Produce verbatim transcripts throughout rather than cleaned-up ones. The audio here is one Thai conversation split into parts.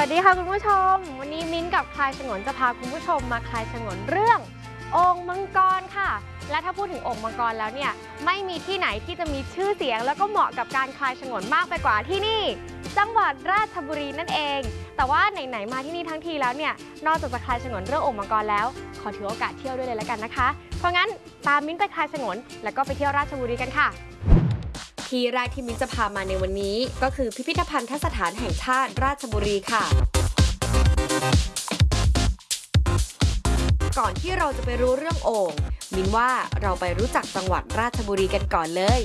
วัสดีค่ะคุณผู้ชมวันนี้มิ้นกับคลายฉงนจะพาคุณผู้ชมมาคลายฉงนเรื่องโอ่งมังกรค่ะและถ้าพูดถึงโอ่งมังกรแล้วเนี่ยไม่มีที่ไหนที่จะมีชื่อเสียงแล้วก็เหมาะกับการคลายฉงนมากไปกว่าที่นี่จังหวัดราชบุรีนั่นเองแต่ว่าไหนๆมาที่นี่ทั้งทีแล้วเนี่ยนอกจากจะคลายฉงนเรื่องโอ่งมังกรแล้วขอถือโอกาสเที่ยวด้วยเลยแล้วกันนะคะเพราะงั้นตามมิ้นไปคลายฉงนแล้วก็ไปเที่ยวราชบุรีกันค่ะที่แรกที่มิ้นจะพามาในวันนี้ก็คือพิพิธภัณฑสถานแห่งชาติราชบุรีค่ะก่อนที่เราจะไปรู้เรื่องโอ่งมิ้นว่าเราไปรู้จักจังหวัดราชบุรีกันก่อนเลย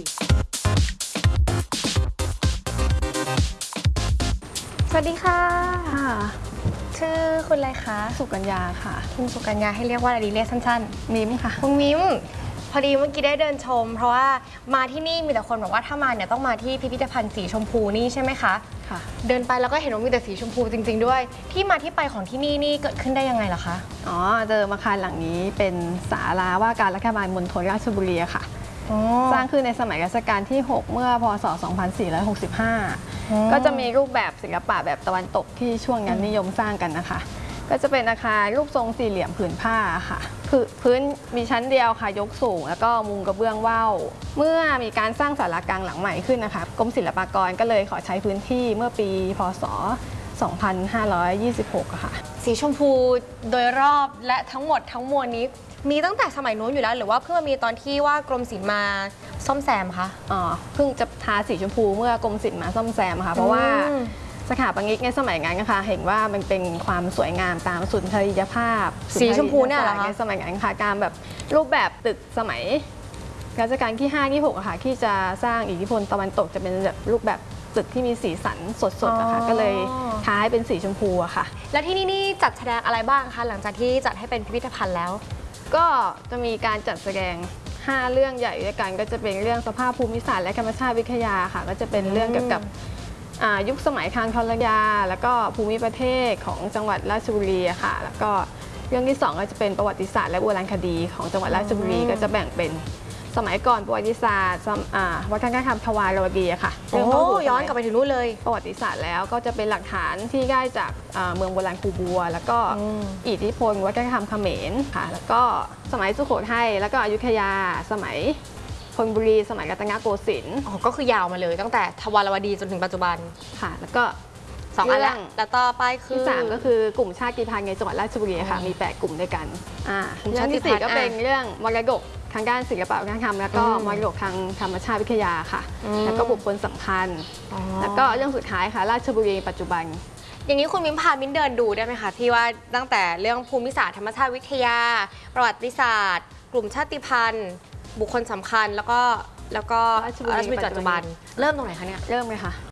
สวัสดีค่ะชื่อคุณอะไรคะสุกัญญาค่ะคุณสุกัญญาให้เรียกว่าอะไรดีเรียกสั้นๆมิ้มค่ะคุณมิ้มพอดีเมื่อกี้ได้เดินชมเพราะว่ามาที่นี่มีแต่คนบอกว่าถ้ามาเนี่ยต้องมาที่พิพิธภัณฑ์สีชมพูนี่ใช่ไหมคะค่ะเดินไปแล้วก็เห็นว่ามีแต่สีชมพูจริงๆด้วยที่มาที่ไปของที่นี่นี่เกิดขึ้นได้ยังไงล่ะคะอ๋อเดิมอาคารหลังนี้เป็นศาลาว่าการรัฐบาลมณฑลราชบุรีค่ะสร้างขึ้นในสมัยรัชกาลที่หกเมื่อพศสองพันสี่ร้อยหกสิบห้าก็จะมีรูปแบบศิลปะแบบตะวันตกที่ช่วงนั้นนิยมสร้างกันนะคะก็จะเป็นอาคารรูปทรงสี่เหลี่ยมผืนผ้าค่ะพื้นมีชั้นเดียวค่ะยกสูงแล้วก็มุงกระเบื้องว่าวเมื่อมีการสร้างศาลากลางหลังใหม่ขึ้นนะคะกรมศิลปากรก็เลยขอใช้พื้นที่เมื่อปีพศสองพันห้าร้อยยี่สิบหกค่ะสีชมพูโดยรอบและทั้งหมดทั้งมวลนี้มีตั้งแต่สมัยนู้นอยู่แล้วหรือว่าเพิ่งมีตอนที่ว่ากรมศิลป์มาซ่อมแซมคะอ๋อเพิ่งจะทาสีชมพูเมื่อกรมศิลป์มาซ่อมแซมค่ะเพราะว่าสถาปนิกในสมัยนั้นนะคะเห็นว่ามันเป็นความสวยงามตามสุนทรียภาพสีชมพูเนี่ยเหรอคะในสมัยนั้นค่ะการแบบรูปแบบตึกสมัยรัชกาลที่ห้าที่หกอะค่ะที่จะสร้างอิทธิพลตะวันตกจะเป็นแบบรูปแบบตึกที่มีสีสันสดๆนะคะก็เลยท้ายเป็นสีชมพูอะค่ะแล้วที่นี่นี่จัดแสดงอะไรบ้างคะหลังจากที่จัดให้เป็นพิพิธภัณฑ์แล้วก็จะมีการจัดแสดงห้าเรื่องใหญ่ด้วยกันก็จะเป็นเรื่องสภาพภูมิศาสตร์และธรรมชาติวิทยาค่ะก็จะเป็นเรื่องเกี่ยวกับยุคสมัยทางธรณีแล้วก็ภูมิประเทศของจังหวัดราชบุรีค่ะแล้วก็เรื่องที่สองก็จะเป็นประวัติศาสตร์และโบราณคดีของจังหวัดราชบุรีก็จะแบ่งเป็นสมัยก่อนประวัติศาสตร์วัฒนธรรมทวารวดีค่ะโอ้ย้อนกลับไปถึงนู้นเลยประวัติศาสตร์แล้วก็จะเป็นหลักฐานที่ได้จากเมืองโบราณคูบัวแล้วก็อิทธิพลวัฒนธรรมเขมรค่ะแล้วก็สมัยสุโขทัยแล้วก็อยุธยาสมัยธนบุรีสมัยรัตนโกสินทร์อ๋อก็คือยาวมาเลยตั้งแต่ทวารวดีจนถึงปัจจุบันค่ะแล้วก็สองอันแล้วแต่ต่อไปคือที่สามก็คือกลุ่มชาติพันธุ์ในจังหวัดราชบุรีค่ะมีแปดกลุ่มด้วยกันอ่าเรื่องที่สี่ก็เป็นเรื่องมรดกทางด้านศิลปะวัฒนธรรมแล้วก็มรดกทางธรรมชาติวิทยาค่ะแล้วก็บุคคลสำคัญแล้วก็เรื่องสุดท้ายค่ะราชบุรีปัจจุบันอย่างนี้คุณมิ้นพามิ้นเดินดูได้ไหมคะที่ว่าตั้งแต่เรื่องภูมิศาสตร์ธรรมชาติวิทยาประวัติศาสตร์กลุ่มชาติพันธุ์บุคคลสำคัญแล้วก็แล้วก็ราชบุรีปัจจุบันเริ่มตรงไหนคะเนี่ยเริ่มเลยค่ะ